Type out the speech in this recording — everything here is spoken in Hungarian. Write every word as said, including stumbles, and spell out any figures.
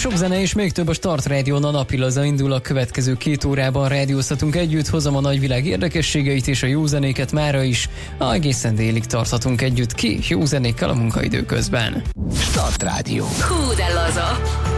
sok zene és még több a Start Rádión. A napilaza indul, a következő két órában rádiózhatunk együtt, hozom a nagyvilág érdekességeit és a jó zenéket mára is. Egészen délig tarthatunk együtt ki jó zenékkel a munkaidő közben. Start Rádió. Hú, de laza!